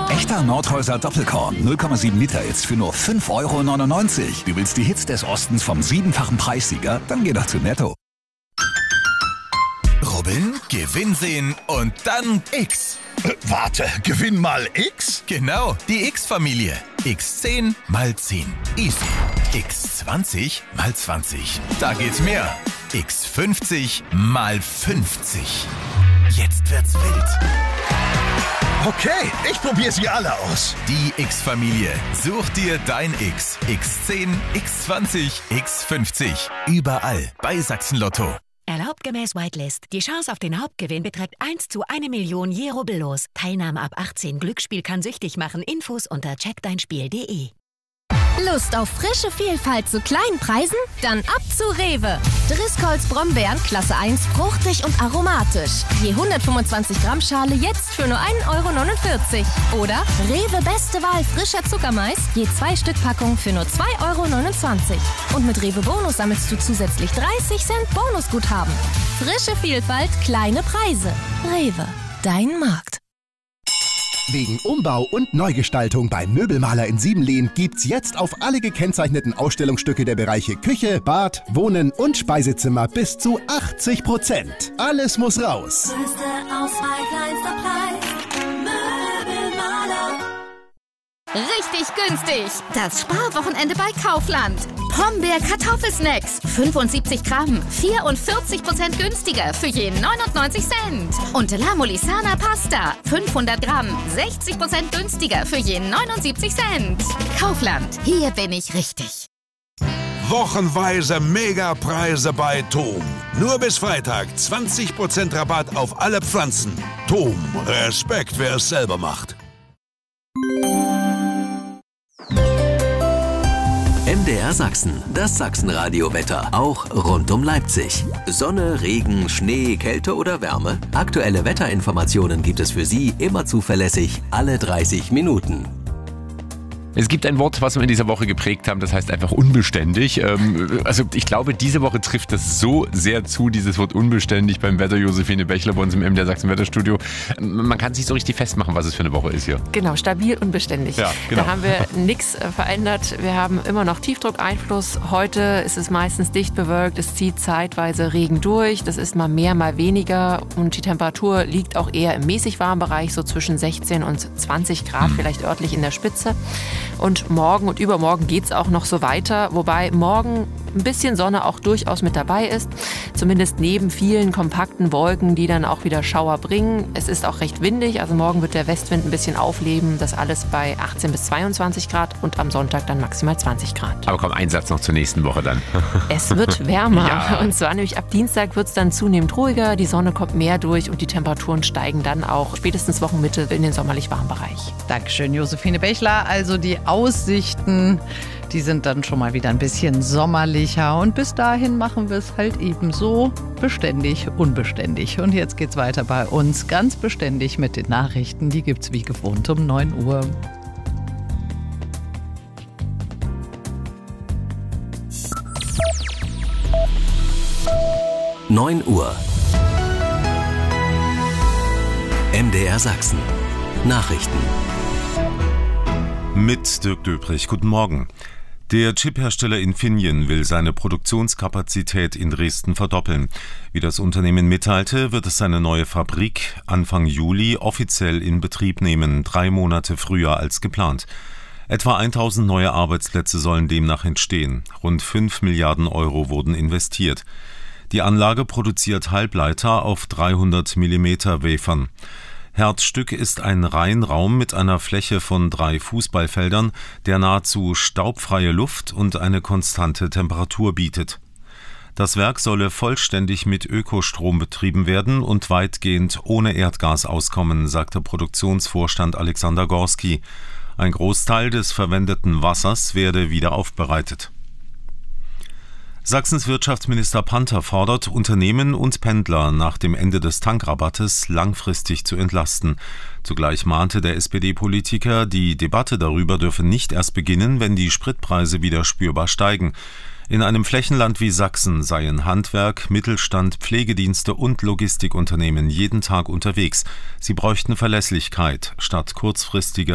Echter Nordhäuser Doppelkorn, 0,7 Liter jetzt für nur 5,99 €. Du willst die Hits des Ostens vom 7-fachen Preissieger? Dann geh doch zu Netto. Rubbeln, Gewinn sehen und dann X. Warte, Gewinn mal X? Genau, die X-Familie. X10 mal 10. Easy. X20 mal 20. Da geht's mehr. X50 mal 50. Jetzt wird's wild. Okay, ich probiere sie alle aus. Die X-Familie. Such dir dein X. X10, X20, X50. Überall bei Sachsen Lotto. Erlaubt gemäß Whitelist. Die Chance auf den Hauptgewinn beträgt 1 zu 1 Million je rubbellos. Teilnahme ab 18. Glücksspiel kann süchtig machen. Infos unter checkdeinspiel.de. Lust auf frische Vielfalt zu kleinen Preisen? Dann ab zu Rewe. Driscolls Brombeeren Klasse 1 fruchtig und aromatisch. Je 125 Gramm Schale jetzt für nur 1,49 €. Oder Rewe Beste Wahl frischer Zuckermais. Je 2 Stück Packung für nur 2,29 €. Und mit Rewe Bonus sammelst du zusätzlich 30 Cent Bonusguthaben. Frische Vielfalt, kleine Preise. Rewe, dein Markt. Wegen Umbau und Neugestaltung beim Möbelmaler in Siebenlehn gibt's jetzt auf alle gekennzeichneten Ausstellungsstücke der Bereiche Küche, Bad, Wohnen und Speisezimmer bis zu 80%. Alles muss raus. Größte Auswahl, kleinster Preis. Möbelmaler. Richtig günstig. Das Sparwochenende bei Kaufland. Pombeer Kartoffelsnacks. 75 Gramm. 44% günstiger für je 99 Cent. Und La Molisana Pasta. 500 Gramm. 60% günstiger für je 79 Cent. Kaufland. Hier bin ich richtig. Wochenweise Megapreise bei TOM. Nur bis Freitag 20% Rabatt auf alle Pflanzen. TOM. Respekt, wer es selber macht. MDR Sachsen, das Sachsenradio-Wetter, auch rund um Leipzig. Sonne, Regen, Schnee, Kälte oder Wärme? Aktuelle Wetterinformationen gibt es für Sie immer zuverlässig, alle 30 Minuten. Es gibt ein Wort, was wir in dieser Woche geprägt haben, das heißt einfach unbeständig. Also ich glaube, diese Woche trifft das so sehr zu, dieses Wort unbeständig beim Wetter. Josephine Bechler bei uns im MDR Sachsen Wetterstudio. Man kann sich so richtig festmachen, was es für eine Woche ist hier. Genau, stabil und beständig. Ja, genau. Da haben wir nichts verändert. Wir haben immer noch Tiefdruckeinfluss. Heute ist es meistens dicht bewölkt. Es zieht zeitweise Regen durch. Das ist mal mehr, mal weniger. Und die Temperatur liegt auch eher im mäßig warmen Bereich, so zwischen 16 und 20 Grad, vielleicht örtlich in der Spitze. Und morgen und übermorgen geht es auch noch so weiter, wobei morgen ein bisschen Sonne auch durchaus mit dabei ist. Zumindest neben vielen kompakten Wolken, die dann auch wieder Schauer bringen. Es ist auch recht windig, also morgen wird der Westwind ein bisschen aufleben. Das alles bei 18 bis 22 Grad und am Sonntag dann maximal 20 Grad. Aber komm, ein Satz noch zur nächsten Woche dann. Es wird wärmer. Ja. Und zwar nämlich ab Dienstag wird es dann zunehmend ruhiger. Die Sonne kommt mehr durch und die Temperaturen steigen dann auch spätestens Wochenmitte in den sommerlich warmen Bereich. Dankeschön, Josephine Bechler. Also die Aussichten, die sind dann schon mal wieder ein bisschen sommerlicher. Und bis dahin machen wir es halt eben so beständig, unbeständig. Und jetzt geht's weiter bei uns ganz beständig mit den Nachrichten. Die gibt's wie gewohnt um 9 Uhr. (9 Uhr) MDR Sachsen. Nachrichten. Mit Dirk Döbrich. Guten Morgen. Der Chiphersteller Infineon will seine Produktionskapazität in Dresden verdoppeln. Wie das Unternehmen mitteilte, wird es seine neue Fabrik Anfang Juli offiziell in Betrieb nehmen, 3 Monate früher als geplant. Etwa 1000 neue Arbeitsplätze sollen demnach entstehen. Rund 5 Milliarden Euro wurden investiert. Die Anlage produziert Halbleiter auf 300 mm Wafern. Herzstück ist ein Reinraum mit einer Fläche von 3 Fußballfeldern, der nahezu staubfreie Luft und eine konstante Temperatur bietet. Das Werk solle vollständig mit Ökostrom betrieben werden und weitgehend ohne Erdgas auskommen, sagte Produktionsvorstand Alexander Gorski. Ein Großteil des verwendeten Wassers werde wieder aufbereitet. Sachsens Wirtschaftsminister Panther fordert, Unternehmen und Pendler nach dem Ende des Tankrabattes langfristig zu entlasten. Zugleich mahnte der SPD-Politiker, die Debatte darüber dürfe nicht erst beginnen, wenn die Spritpreise wieder spürbar steigen. In einem Flächenland wie Sachsen seien Handwerk, Mittelstand, Pflegedienste und Logistikunternehmen jeden Tag unterwegs. Sie bräuchten Verlässlichkeit statt kurzfristiger